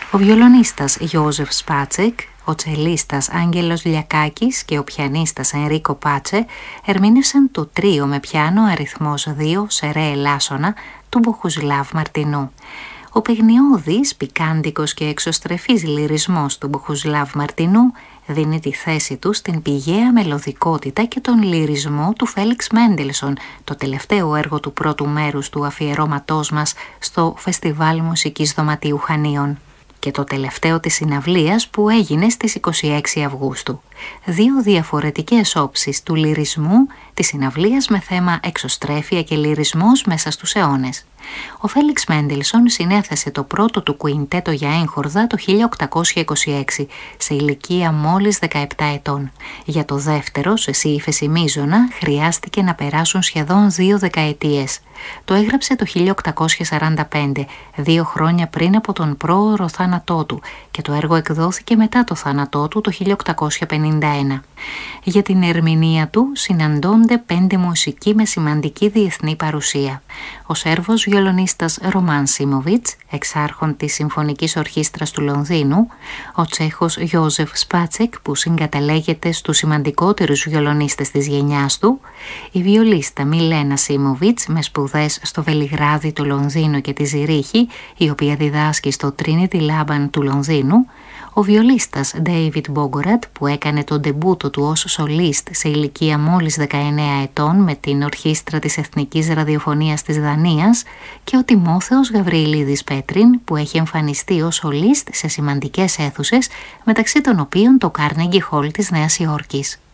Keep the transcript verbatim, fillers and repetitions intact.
Ο βιολονίστας Γιώζεφ Σπάτσεκ, ο τσελίστας Άγγελος Λιακάκης και ο πιανίστας Ενρίκο Πάτσε ερμήνευσαν το τρίο με πιάνο αριθμός δύο σε ρε ελάσσονα του Μποχουσλάβ Μαρτινού. Ο παιγνιώδης, πικάντικος και εξωστρεφής λυρισμός του Μποχουσλάβ Μαρτινού δίνει τη θέση του στην πηγαία μελωδικότητα και τον λυρισμό του Φέλιξ Μέντελσον, το τελευταίο έργο του πρώτου μέρους του αφιερώματός μας στο Φεστιβάλ Μουσικής Δωματίου Χανίων και το τελευταίο της συναυλίας που έγινε στις είκοσι έξι Αυγούστου. Δύο διαφορετικές όψεις του λυρισμού της συναυλίας με θέμα εξωστρέφεια και λυρισμός μέσα στους αιώνες. Ο Φέλιξ Μέντελσον συνέθεσε το πρώτο του κουιντέτο για έγχορδα το χίλια οκτακόσια είκοσι έξι, σε ηλικία μόλις δεκαεπτά ετών. Για το δεύτερο, σε σε ύφεση μείζωνα, χρειάστηκε να περάσουν σχεδόν δύο δεκαετίες. Το έγραψε το χίλια οκτακόσια σαράντα πέντε, δύο χρόνια πριν από τον πρόωρο θάνατό του, και το έργο εκδόθηκε μετά το θάνατό του το χίλια οκτακόσια πενήντα ένα. Για την ερμηνεία του συναντώνται πέντε μουσικοί με σημαντική διεθνή παρουσία. Ο Σέρβος βιολονίστας Ρωμάν Σίμοβιτς, εξάρχον της Συμφωνικής Ορχήστρας του Λονδίνου, ο Τσέχος Γιώζεφ Σπάτσεκ, που συγκαταλέγεται στους σημαντικότερους βιολονίστες της γενιάς του, η βιολίστα Μιλένα Σίμοβιτς με σπουδές στο Βελιγράδι, το Λονδίνο και τη Ζηρίχη, η οποία διδάσκει στο Trinity Laban του Λονδίνου, ο βιολίστας David Bogorat, που έκανε τον ντεμπούτο του ως σολίστ σε ηλικία μόλις δεκαεννέα ετών με την Ορχήστρα της Εθνικής Ραδιοφωνίας της Δανίας, και ο Τιμόθεος Γαβριηλίδης Πέτριν, που έχει εμφανιστεί ως σολίστ σε σημαντικές αίθουσες, μεταξύ των οποίων το Carnegie Hall της Νέας Υόρκης.